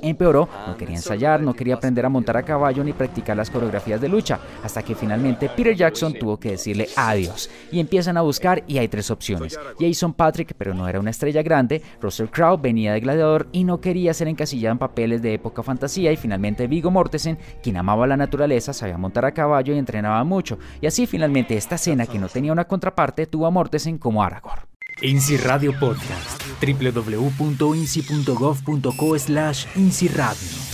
empeoró, no quería ensayar, no quería aprender a montar a caballo ni practicar las coreografías de lucha, hasta que finalmente Peter Jackson tuvo que decirle adiós. Y empiezan a buscar y hay 3 opciones. Jason Patric, pero no era una estrella grande, Russell Crowe venía de Gladiador y no quería ser encasillado en papeles de época fantasía, y finalmente Viggo Mortensen, quien amaba la naturaleza, sabía montar a caballo y entrenaba mucho. Y así finalmente esta escena, que no tenía una contraparte, tuvo a Mortensen como Aragorn. INSI Radio Podcast, www.insi.gov.co/INSI Radio.